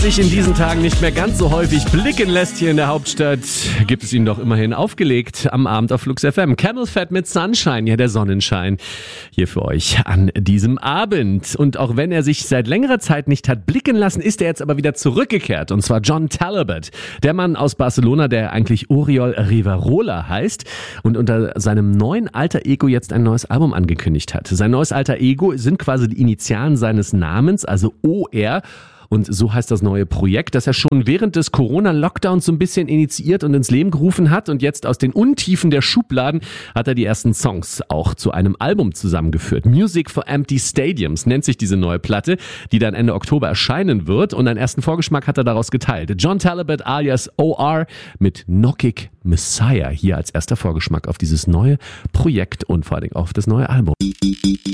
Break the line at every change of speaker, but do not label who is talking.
Sich in diesen Tagen nicht mehr ganz so häufig blicken lässt hier in der Hauptstadt, gibt es ihn doch immerhin aufgelegt am Abend auf Flux FM. Camel Fat mit Sunshine, ja der Sonnenschein hier für euch an diesem Abend. Und auch wenn er sich seit längerer Zeit nicht hat blicken lassen, ist er jetzt aber wieder zurückgekehrt. Und zwar John Talabot, der Mann aus Barcelona, der eigentlich Oriol Riverola heißt und unter seinem neuen Alter Ego jetzt ein neues Album angekündigt hat. Sein neues Alter Ego sind quasi die Initialen seines Namens, also OR. Und so heißt das neue Projekt, das er schon während des Corona-Lockdowns so ein bisschen initiiert und ins Leben gerufen hat. Und jetzt aus den Untiefen der Schubladen hat er die ersten Songs auch zu einem Album zusammengeführt. Music for Empty Stadiums nennt sich diese neue Platte, die dann Ende Oktober erscheinen wird. Und einen ersten Vorgeschmack hat er daraus geteilt. John Talabot alias OR mit Knockig Messiah hier als erster Vorgeschmack auf dieses neue Projekt und vor allem auf das neue Album.